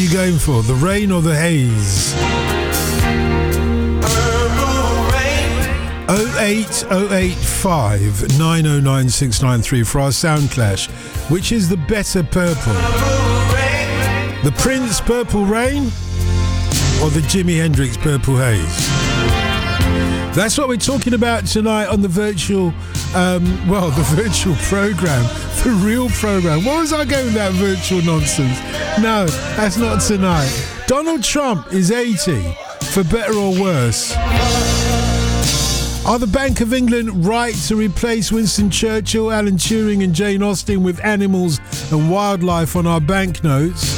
you going for? The rain or the haze? 08085 909 693 for our sound clash. Which is the better purple? The Prince Purple Rain or the Jimi Hendrix Purple Haze? That's what we're talking about tonight on the virtual, the virtual program, the real program. What was I going with that virtual nonsense? No, that's not tonight. Donald Trump is 80, for better or worse. Are the Bank of England right to replace Winston Churchill, Alan Turing and Jane Austen with animals and wildlife on our banknotes?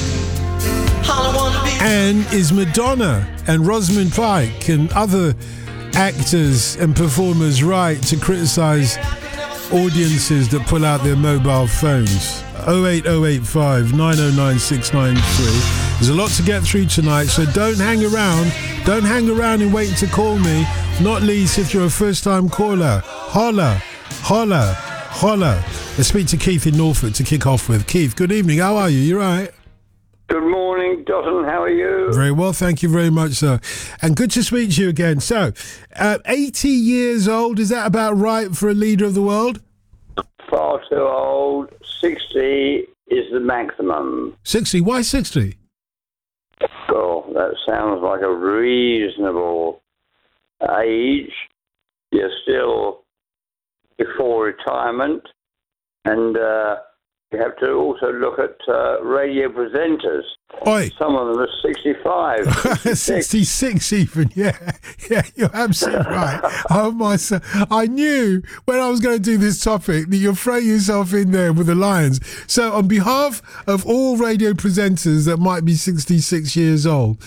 And is Madonna and Rosamund Pike and other actors and performers right to criticise audiences that pull out their mobile phones? 08085 909 693. There's a lot to get through tonight, so don't hang around. Don't hang around and wait to call me, not least if you're a first-time caller. Holla, holla, holla. Let's speak to Keith in Norfolk to kick off with. Keith, good evening. How are you? You right? Good morning, Dotton. How are you? Very well, thank you very much, sir. And good to speak to you again. So, 80 years old, is that about right for a leader of the world? Far too old. 60 is the maximum. 60? Why 60? Well, that sounds like a reasonable age. You're still before retirement. And you have to also look at radio presenters. Oi. Some of them are 65. 66 even, yeah, you're absolutely right. Oh my son, I knew when I was going to do this topic that you'll throw yourself in there with the lions. So on behalf of all radio presenters that might be 66 years old,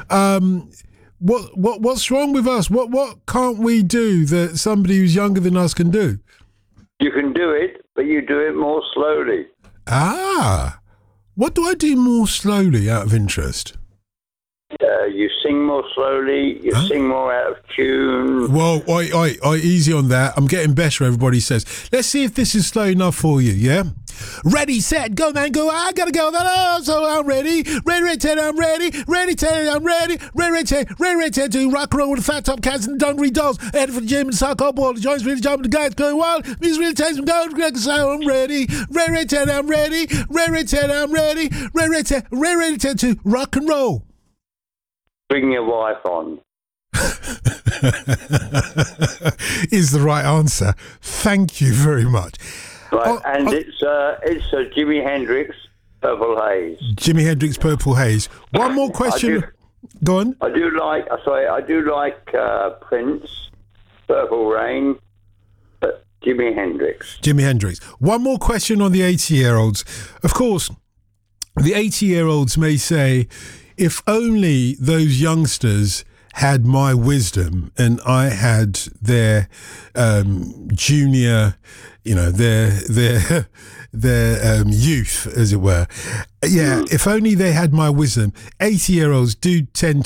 what's wrong with us? What can't we do that somebody who's younger than us can do? You can do it, but you do it more slowly. Ah, what do I do more slowly out of interest? You sing more slowly, you sing more out of tune. Well, easy on that. I'm getting better, everybody says. Let's see if this is slow enough for you, yeah? Ready, set, go, man, go. I gotta go. So I'm ready. Ready, I'm ready. Ready, I'm ready. Ready, to rock and roll with the fat top cats and the dungaree dolls. Headed for the gym and the soccer ball. The joints really jumping, the guys going wild. Music really takes me down. So I'm ready. Ready, I'm ready. Ready, I'm ready. Ready, to rock and roll. Bring your wife on. Is the right answer. Thank you very much. Right, it's Jimi Hendrix, Purple Haze. Jimi Hendrix, Purple Haze. One more question. Go on. I do like Prince, Purple Rain, but Jimi Hendrix. Jimi Hendrix. One more question on the 80-year-olds. Of course, the 80-year-olds may say, if only those youngsters had my wisdom and I had their junior, their youth, as it were. Yeah, if only they had my wisdom. 80-year-olds do tend